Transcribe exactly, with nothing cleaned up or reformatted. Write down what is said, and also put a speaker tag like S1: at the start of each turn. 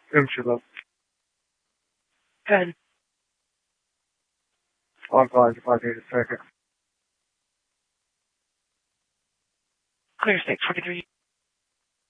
S1: امشي بس.
S2: Good.
S1: one five five eight second.
S2: Clear state forty-three.